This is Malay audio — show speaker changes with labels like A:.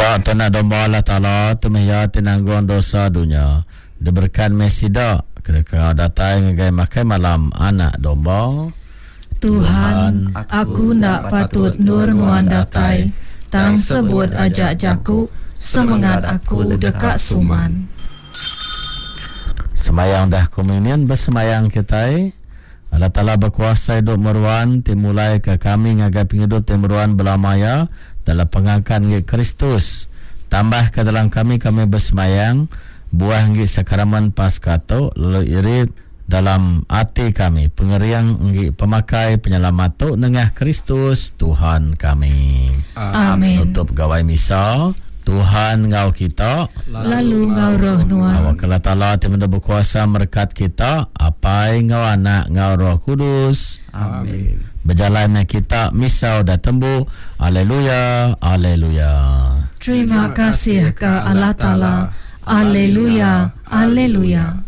A: Dak tanah domba Allah Ta'ala temaya tinanggung dosa dunia. Diberikan mesida ketika datang ngai makai malam anak domba.
B: Tuhan, aku nak patut nur nuan datai, tang sebut ajak jaku, semangat aku dekat suman.
A: Semayang dah komunion bersemayang kita. Allah Ta'ala berkuasa hidup meruan timulai ke kami ngagai penghidup timuruan belamaya dalam pengangkat ngi Kristus. Tambah ke dalam kami bersemayang buah ngi sakramen Paskah lalu irit dalam hati kami pengeriang ngi pemakai penyelamat tu nengah Kristus Tuhan kami.
B: Amin.
A: Tutup gawai misa. Tuhan ngau kita,
B: lalu ngau roh nuan.
A: Awak Allah Ta'ala tiada berkuasa merkat kita, apa ngau anak ngau roh kudus.
C: Amin.
A: Berjalan kita misau dah tembu. Haleluya, haleluya.
B: Terima kasih ke Allah Ta'ala. Haleluya, haleluya.